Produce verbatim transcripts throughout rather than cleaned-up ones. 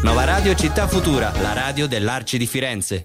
Nova Radio Città Futura, la radio dell'Arci di Firenze.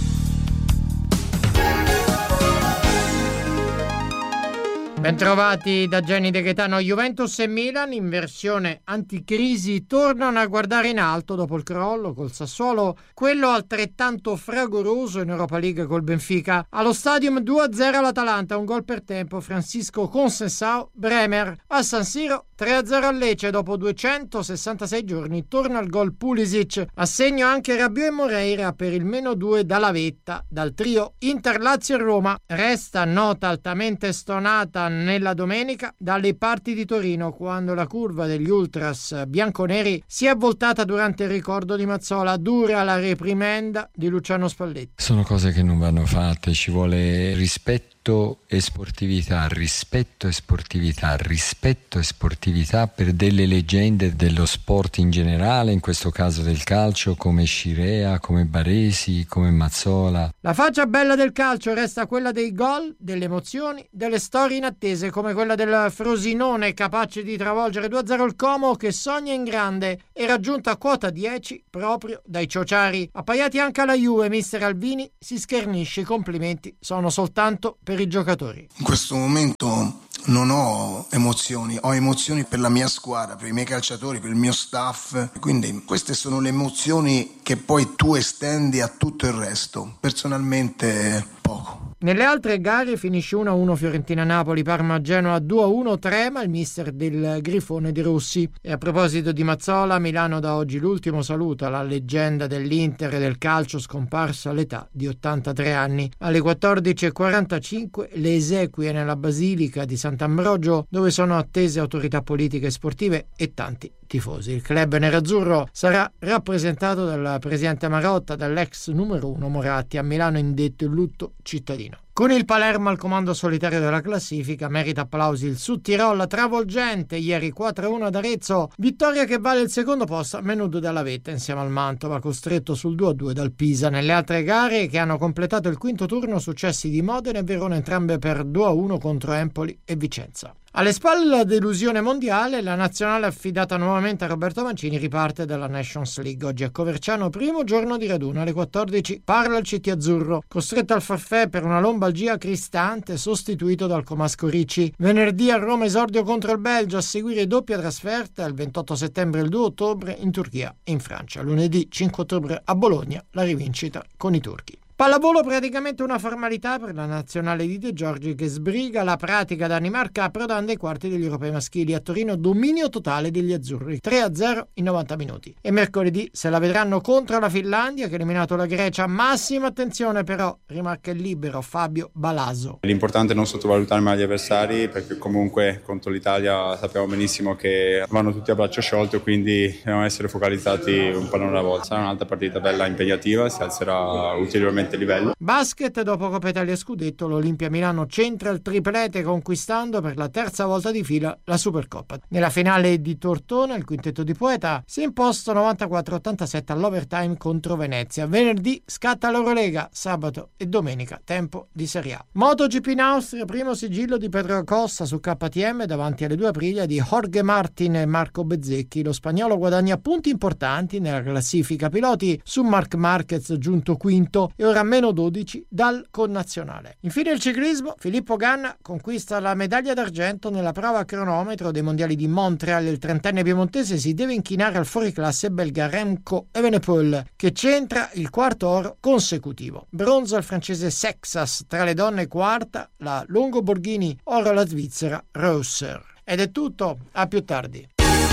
Bentrovati da Gianni De Gaetano. Juventus e Milan in versione anticrisi tornano a guardare in alto dopo il crollo col Sassuolo, quello altrettanto fragoroso in Europa League col Benfica. Allo Stadium due a zero all'Atalanta, un gol per tempo, Francisco Conceição, Bremer. A San Siro tre a zero al Lecce, dopo duecentosessantasei giorni torna il gol Pulisic. A segno anche Rabiot e Moreira per il meno due dalla vetta. Dal trio Inter, Lazio e Roma resta nota altamente stonata nella domenica dalle parti di Torino, quando la curva degli ultras bianconeri si è avvoltata durante il ricordo di Mazzola. Dura la reprimenda di Luciano Spalletti. Sono cose che non vanno fatte, ci vuole rispetto e sportività, rispetto e sportività, rispetto e sportività per delle leggende dello sport in generale, in questo caso del calcio, come Scirea, come Baresi, come Mazzola. La faccia bella del calcio resta quella dei gol, delle emozioni, delle storie inattese, come quella del Frosinone capace di travolgere due a zero il Como, che sogna in grande e raggiunta a quota dieci proprio dai ciociari. Appaiati anche alla Juve, mister Alvini si schernisce, i complimenti sono soltanto per i giocatori. In questo momento non ho emozioni, ho emozioni per la mia squadra, per i miei calciatori, per il mio staff, quindi queste sono le emozioni che poi tu estendi a tutto il resto. Personalmente poco. Nelle altre gare finisce uno a uno Fiorentina-Napoli, Parma-Genoa due a uno, trema il mister del Grifone di Rossi. E a proposito di Mazzola, Milano da oggi l'ultimo saluto alla leggenda dell'Inter e del calcio scomparsa all'età di ottantatré anni. Alle quattordici e quarantacinque le esequie nella Basilica di Sant'Ambrogio, dove sono attese autorità politiche e sportive e tanti tifosi. Il club nerazzurro sarà rappresentato dal presidente Marotta, dall'ex numero uno Moratti. A Milano indetto il lutto cittadino. Con il Palermo al comando solitario della classifica, merita applausi il Südtirol travolgente ieri quattro a uno ad Arezzo, vittoria che vale il secondo posto a Menudo della Vetta insieme al Mantova, costretto sul due a due dal Pisa. Nelle altre gare che hanno completato il quinto turno, successi di Modena e Verona, entrambe per due a uno contro Empoli e Vicenza. Alle spalle la delusione mondiale, la nazionale affidata nuovamente a Roberto Mancini riparte dalla Nations League. Oggi a Coverciano, primo giorno di raduno, alle quattordici parla il C T azzurro, costretto al forfait per una lombalgia Cristante, sostituito dal Comasco Ricci. Venerdì a Roma esordio contro il Belgio, a seguire doppia trasferta il ventotto settembre e il due ottobre in Turchia e in Francia. Lunedì cinque ottobre a Bologna la rivincita con i turchi. Pallavolo praticamente una formalità per la nazionale di De Giorgi, che sbriga la pratica Danimarca approdando ai quarti degli europei maschili. A Torino dominio totale degli azzurri, tre a zero in novanta minuti. E mercoledì se la vedranno contro la Finlandia, che ha eliminato la Grecia. Massima attenzione però, rimarca il libero Fabio Balaso. L'importante è non sottovalutare mai gli avversari, perché comunque contro l'Italia sappiamo benissimo che vanno tutti a braccio sciolto, quindi dobbiamo essere focalizzati un pallone alla volta. Sarà un'altra partita bella impegnativa, si alzerà ulteriormente livello. Basket, dopo Coppa Italia e Scudetto, l'Olimpia Milano centra il triplete, conquistando per la terza volta di fila la Supercoppa. Nella finale di Tortona il quintetto di Poeta si è imposto novantaquattro a ottantasette all'overtime contro Venezia. Venerdì scatta l'Eurolega, sabato e domenica tempo di Serie A. MotoGP in Austria, primo sigillo di Pedro Acosta su K T M davanti alle due Aprilia di Jorge Martin e Marco Bezzecchi. Lo spagnolo guadagna punti importanti nella classifica piloti su Marc Marquez, giunto quinto, e ora a meno dodici dal connazionale. Infine il ciclismo, Filippo Ganna conquista la medaglia d'argento nella prova a cronometro dei mondiali di Montreal. Il trentenne piemontese si deve inchinare al fuoriclasse belga Remco Evenepoel, che centra il quarto oro consecutivo. Bronzo al francese Sexas, tra le donne quarta la Longo Borghini, oro alla svizzera Rosser. Ed è tutto, a più tardi.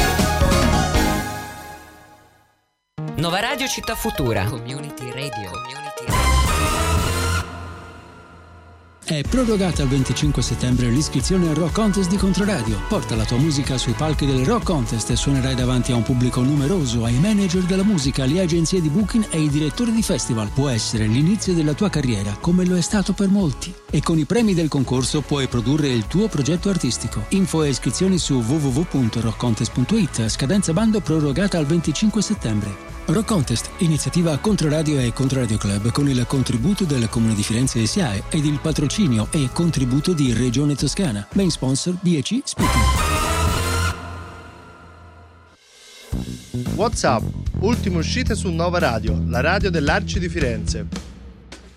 Nova Radio Città Futura. Community Radio. Community Radio. È prorogata al venticinque settembre l'iscrizione al Rock Contest di Controradio. Porta la tua musica sui palchi del Rock Contest e suonerai davanti a un pubblico numeroso, ai manager della musica, alle agenzie di booking e ai direttori di festival. Può essere l'inizio della tua carriera, come lo è stato per molti. E con i premi del concorso puoi produrre il tuo progetto artistico. Info e iscrizioni su w w w punto rock contest punto i t. Scadenza bando prorogata al venticinque settembre. Rock Contest, iniziativa Controradio e Controradio Club, con il contributo del Comune di Firenze S I A E ed il patrocinio e contributo di Regione Toscana. Main sponsor B e C Speaking. WhatsApp, ultime uscite su Nova Radio, la radio dell'Arci di Firenze.